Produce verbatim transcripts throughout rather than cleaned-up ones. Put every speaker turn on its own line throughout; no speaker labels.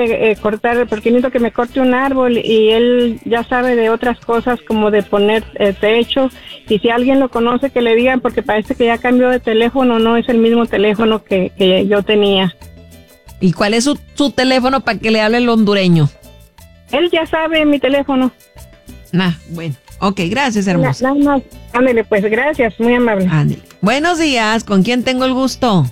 que eh, cortar, porque necesito que me corte un árbol y él ya sabe de otras cosas como de poner eh, techo. Y si alguien lo conoce, que le digan, porque parece que ya cambió de teléfono, no es el mismo teléfono que, que yo tenía.
¿Y cuál es su, su teléfono para que le hable el hondureño?
Él ya sabe mi teléfono.
Ah, bueno. Ok, gracias, hermosa.
Nada más. Ándale, pues, gracias, muy amable.
Ándale. Buenos días, ¿con quién tengo el gusto?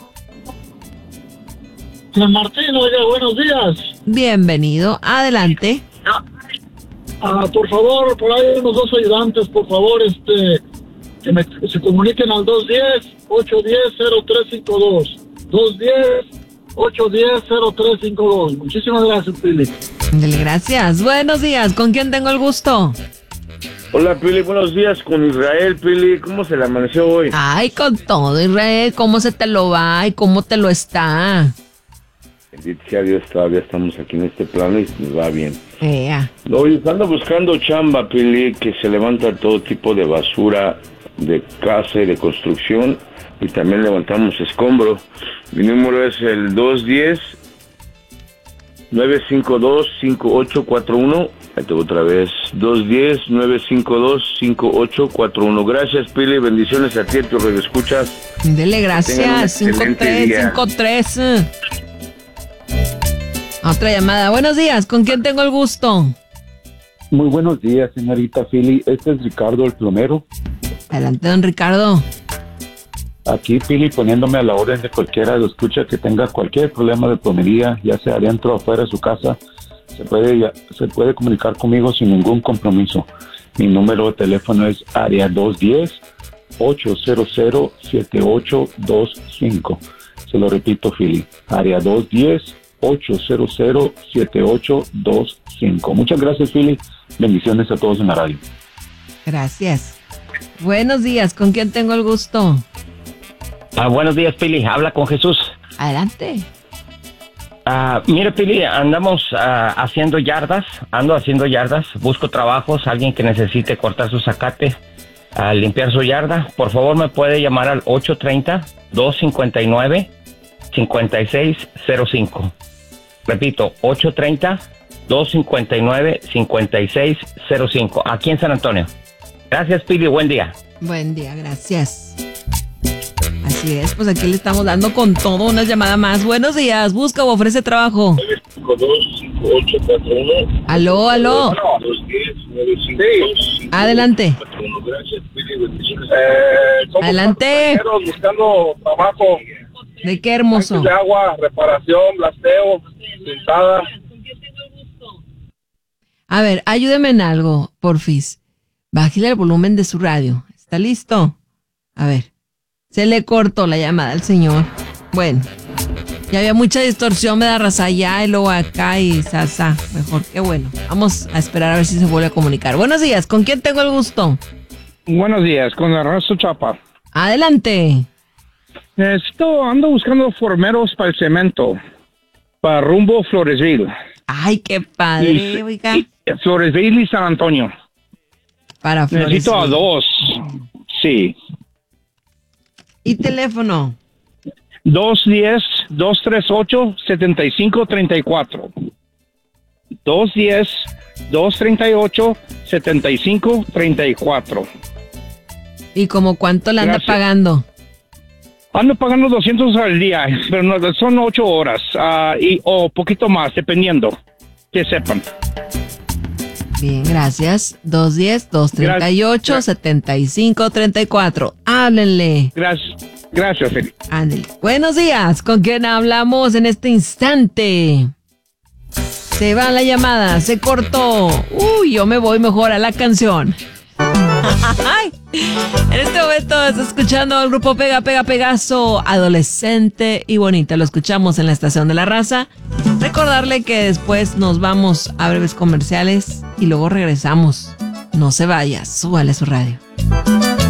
San Martín, oiga, buenos días.
Bienvenido, adelante.
Ah, por favor, por ahí unos dos ayudantes, por favor, este, que me, se comuniquen al dos uno cero, ocho uno cero, cero tres cinco dos. dos uno cero, ocho uno cero, cero tres cinco dos. Muchísimas gracias, Pili.
Ándale, gracias. Buenos días, ¿con quién tengo el gusto?
Hola, Pili, buenos días con Israel. Pili, ¿cómo se le amaneció hoy?
Ay, con todo, Israel, ¿cómo se te lo va y cómo te lo está?
Bendito sea Dios, todavía estamos aquí en este plano y nos va bien.
Ea.
Hoy ando buscando chamba, Pili, que se levanta todo tipo de basura de casa y de construcción, y también levantamos escombro. Mi número es el dos uno cero, nueve cinco dos, cinco ocho cuatro uno. Ahí tengo otra vez, dos uno cero, nueve cinco dos, cinco ocho cuatro uno. Gracias, Pili, bendiciones a ti y a tus radioescuchas.
Dele gracias, cinco tres cinco tres. Otra llamada. Buenos días, ¿con quién tengo el gusto?
Muy buenos días, señorita Pili. Este es Ricardo, el plomero.
Adelante, don Ricardo.
Aquí, Pili, poniéndome a la orden de cualquiera de los escucha que tenga cualquier problema de plomería, ya sea adentro o afuera de su casa, se puede, se puede comunicar conmigo sin ningún compromiso. Mi número de teléfono es área dos uno cero, ocho cero cero, siete ocho dos cinco. Se lo repito, Pili, área dos uno cero, ocho cero cero, siete ocho dos cinco. Muchas gracias, Pili. Bendiciones a todos en la radio.
Gracias. Buenos días, ¿con quién tengo el gusto?
Ah, buenos días, Pili. Habla con Jesús.
Adelante.
Ah, mire, Pili, andamos ah, haciendo yardas. Ando haciendo yardas. Busco trabajos. Alguien que necesite cortar su zacate, ah, limpiar su yarda. Por favor, me puede llamar al ocho tres cero, dos cinco nueve, cinco seis cero cinco. Repito, ocho tres cero, dos cinco nueve, cinco seis cero cinco. Aquí en San Antonio. Gracias, Pili. Buen día.
Buen día, gracias. Así es, pues aquí le estamos dando con todo una llamada más. Buenos días, busca o ofrece trabajo. Aló, aló. Adelante.
Eh,
Adelante.
Buscando trabajo.
¿De qué, hermoso?
De agua, reparación, blasteo, pintada.
A ver, ayúdeme en algo, porfis. Bájale el volumen de su radio. ¿Está listo? A ver. Se le cortó la llamada al señor. Bueno, ya había mucha distorsión, me da raza allá y luego acá y sasa. Mejor, qué bueno. Vamos a esperar a ver si se vuelve a comunicar. Buenos días, ¿con quién tengo el gusto?
Buenos días, con Ernesto Chapa.
Adelante.
Necesito, ando buscando formeros para el cemento, para rumbo Floresville.
Ay, qué padre,
y,
oiga.
Y, Floresville y San Antonio.
Para Floresville.
Necesito a dos, sí.
¿Y teléfono?
dos uno cero, dos tres ocho, siete cinco tres cuatro. dos uno cero, dos tres ocho, siete cinco tres cuatro.
¿Y como cuánto le anda
Gracias.
pagando?
Ando pagando doscientos al día, pero no, son ocho horas, uh, y, o poquito más, dependiendo, que sepan.
Bien, gracias. dos uno cero, dos tres ocho, siete cinco tres cuatro. Háblenle.
Gracias, gracias, Felipe.
Ándale. Buenos días, ¿con quién hablamos en este instante? Se va la llamada, se cortó. Uy, yo me voy mejor a la canción. En este momento está escuchando el grupo Pega Pega Pegaso, Adolescente y Bonita. Lo escuchamos en la Estación de la Raza. Recordarle que después nos vamos a breves comerciales y luego regresamos. No se vaya, súbale su radio.